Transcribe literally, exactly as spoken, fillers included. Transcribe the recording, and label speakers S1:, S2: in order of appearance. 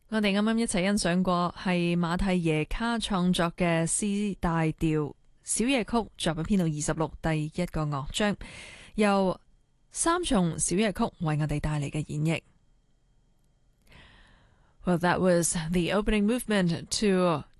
S1: 我哋啱啱一齊欣賞過係馬蒂耶卡創作嘅 C 大調小夜曲作品編號二十六第一個樂章，由三重小夜曲為我哋帶嚟嘅演繹。Well, that was the opening movement to